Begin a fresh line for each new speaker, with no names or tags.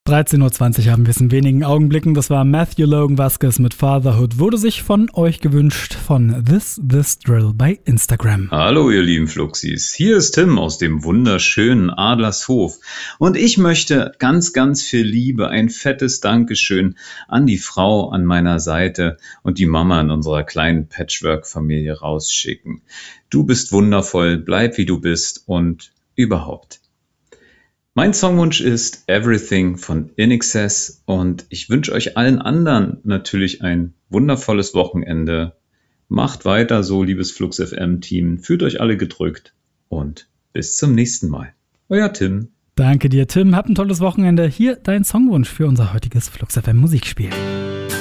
13:20 Uhr haben wir es in wenigen Augenblicken. Das war Matthew Logan Vasquez mit Fatherhood. Wurde sich von euch gewünscht von This Drill bei Instagram.
Hallo ihr lieben Fluxis, hier ist Tim aus dem wunderschönen Adlershof. Und ich möchte ganz, ganz viel Liebe, ein fettes Dankeschön an die Frau an meiner Seite und die Mama in unserer kleinen Patchwork-Familie rausschicken. Du bist wundervoll, bleib wie du bist und überhaupt. Mein Songwunsch ist Everything von INXS und ich wünsche euch allen anderen natürlich ein wundervolles Wochenende. Macht weiter so, liebes Flux FM Team. Fühlt euch alle gedrückt und bis zum nächsten Mal. Euer Tim.
Danke dir, Tim. Habt ein tolles Wochenende. Hier dein Songwunsch für unser heutiges Flux FM Musikspiel.